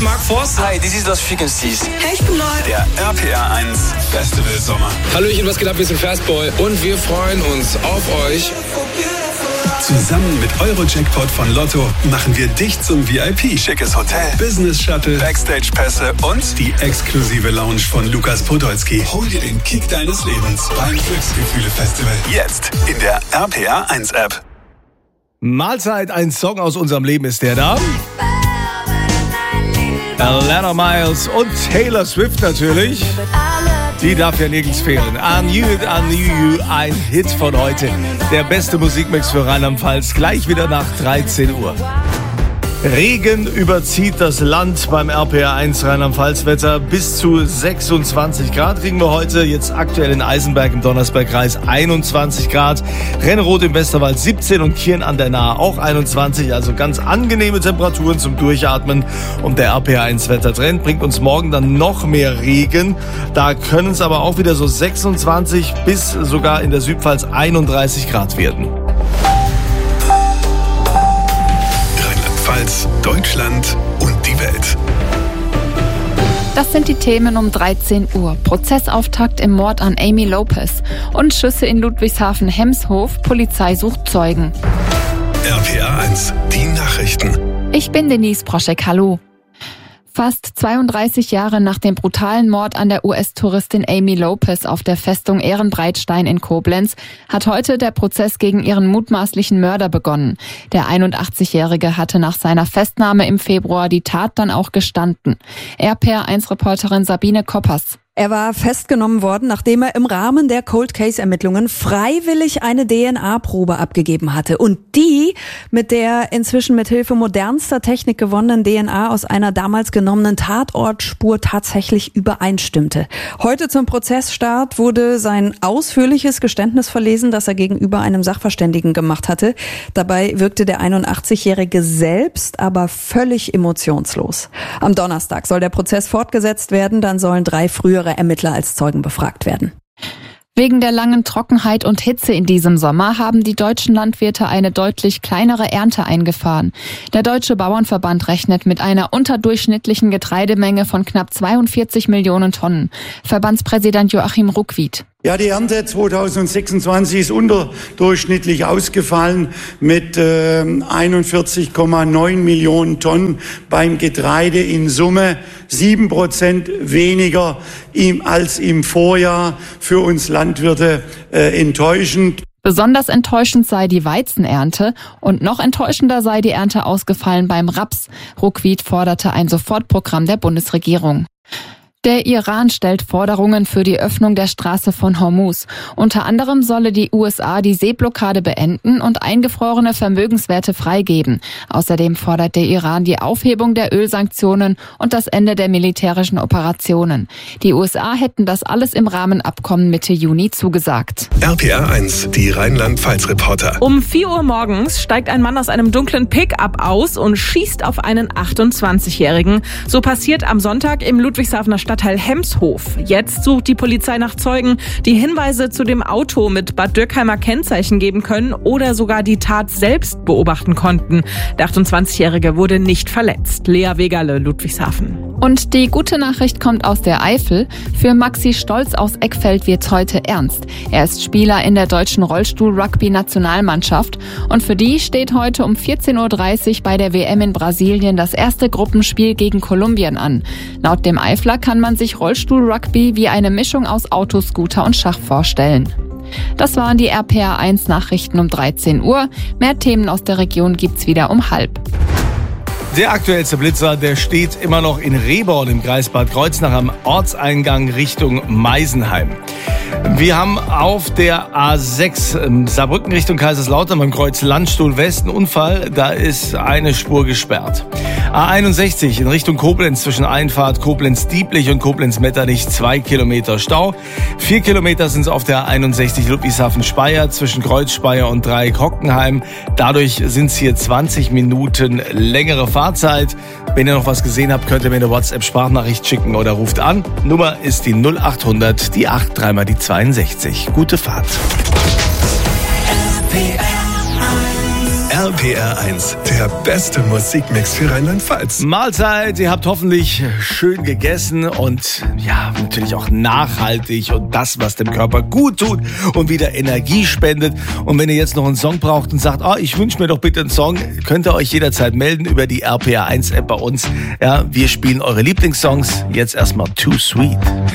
Mark Forster. Hi, this is Lost Frequencies. Hey, ich bin Lloyd. Der RPR 1 Festival Sommer. Hallöchen, was geht ab? Wir sind Fastboy und wir freuen uns auf euch. Zusammen mit Euro-Jackpot von Lotto machen wir dich zum VIP. Schickes Hotel, Business-Shuttle, Backstage-Pässe und die exklusive Lounge von Lukas Podolski. Hol dir den Kick deines Lebens beim Glücksgefühle-Festival. Jetzt in der RPR 1 App. Mahlzeit, ein Song aus unserem Leben ist der da. Atlanta Miles und Taylor Swift natürlich. Die darf ja nirgends fehlen. I Knew It, I Knew You, ein Hit von heute. Der beste Musikmix für Rheinland-Pfalz, gleich wieder nach 13 Uhr. Regen überzieht das Land beim RPR 1 Rheinland-Pfalz-Wetter. Bis zu 26 Grad kriegen wir heute. Jetzt aktuell in Eisenberg im Donnersbergkreis 21 Grad. Renneroth im Westerwald 17 und Kirn an der Nahe auch 21. Also ganz angenehme Temperaturen zum Durchatmen. Und der RPR 1 Wettertrend bringt uns morgen dann noch mehr Regen. Da können es aber auch wieder so 26 bis sogar in der Südpfalz 31 Grad werden. Deutschland und die Welt. Das sind die Themen um 13 Uhr. Prozessauftakt im Mord an Amy Lopez und Schüsse in Ludwigshafen-Hemshof. Polizei sucht Zeugen. RPR 1, die Nachrichten. Ich bin Denise Proschek, hallo. Fast 32 Jahre nach dem brutalen Mord an der US-Touristin Amy Lopez auf der Festung Ehrenbreitstein in Koblenz hat heute der Prozess gegen ihren mutmaßlichen Mörder begonnen. Der 81-Jährige hatte nach seiner Festnahme im Februar die Tat dann auch gestanden. RPR1-Reporterin Sabine Koppers. Er war festgenommen worden, nachdem er im Rahmen der Cold-Case-Ermittlungen freiwillig eine DNA-Probe abgegeben hatte. Und die mit der inzwischen mit Hilfe modernster Technik gewonnenen DNA aus einer damals genommenen Tatortspur tatsächlich übereinstimmte. Heute zum Prozessstart wurde sein ausführliches Geständnis verlesen, das er gegenüber einem Sachverständigen gemacht hatte. Dabei wirkte der 81-Jährige selbst aber völlig emotionslos. Am Donnerstag soll der Prozess fortgesetzt werden, dann sollen 3 frühere Ermittler als Zeugen befragt werden. Wegen der langen Trockenheit und Hitze in diesem Sommer haben die deutschen Landwirte eine deutlich kleinere Ernte eingefahren. Der Deutsche Bauernverband rechnet mit einer unterdurchschnittlichen Getreidemenge von knapp 42 Millionen Tonnen. Verbandspräsident Joachim Ruckwied. Ja, die Ernte 2026 ist unterdurchschnittlich ausgefallen mit 41,9 Millionen Tonnen beim Getreide, in Summe 7% weniger als im Vorjahr, für uns Landwirte enttäuschend. Besonders enttäuschend sei die Weizenernte und noch enttäuschender sei die Ernte ausgefallen beim Raps. Ruckwied forderte ein Sofortprogramm der Bundesregierung. Der Iran stellt Forderungen für die Öffnung der Straße von Hormuz. Unter anderem solle die USA die Seeblockade beenden und eingefrorene Vermögenswerte freigeben. Außerdem fordert der Iran die Aufhebung der Ölsanktionen und das Ende der militärischen Operationen. Die USA hätten das alles im Rahmenabkommen Mitte Juni zugesagt. RPR 1, die Rheinland-Pfalz-Reporter. Um 4 Uhr morgens steigt ein Mann aus einem dunklen Pickup aus und schießt auf einen 28-Jährigen. So passiert am Sonntag im Ludwigshafener Stadtteil Hemshof. Jetzt sucht die Polizei nach Zeugen, die Hinweise zu dem Auto mit Bad Dürkheimer Kennzeichen geben können oder sogar die Tat selbst beobachten konnten. Der 28-Jährige wurde nicht verletzt. Lea Wegerle, Ludwigshafen. Und die gute Nachricht kommt aus der Eifel. Für Maxi Stolz aus Eckfeld wird's heute ernst. Er ist Spieler in der deutschen Rollstuhl-Rugby-Nationalmannschaft und für die steht heute um 14.30 Uhr bei der WM in Brasilien das erste Gruppenspiel gegen Kolumbien an. Laut dem Eifler kann man sich Rollstuhl-Rugby wie eine Mischung aus Autoscooter und Schach vorstellen. Das waren die RPR 1 Nachrichten um 13 Uhr. Mehr Themen aus der Region gibt's wieder um 12:30. Der aktuellste Blitzer, der steht immer noch in Rehborn im Kreis Bad Kreuznach am Ortseingang Richtung Meisenheim. Wir haben auf der A6 Saarbrücken Richtung Kaiserslautern beim Kreuz Landstuhl West einen Unfall. Da ist eine Spur gesperrt. A61 in Richtung Koblenz zwischen Einfahrt Koblenz-Dieblich und Koblenz-Metternich 2 Kilometer Stau. 4 Kilometer sind es auf der A61 Ludwigshafen-Speyer zwischen Kreuz-Speyer und Dreieck-Hockenheim. Dadurch sind es hier 20 Minuten längere Fahrzeit. Wenn ihr noch was gesehen habt, könnt ihr mir eine WhatsApp-Sprachnachricht schicken oder ruft an. Nummer ist die 0800, die 83 mal die 62. Gute Fahrt. RPR RPR1, der beste Musikmix für Rheinland-Pfalz. Mahlzeit, ihr habt hoffentlich schön gegessen und ja, natürlich auch nachhaltig und das, was dem Körper gut tut und wieder Energie spendet. Und wenn ihr jetzt noch einen Song braucht und sagt, ich wünsche mir doch bitte einen Song, könnt ihr euch jederzeit melden über die RPR1-App bei uns. Ja, wir spielen eure Lieblingssongs. Jetzt erstmal Too Sweet.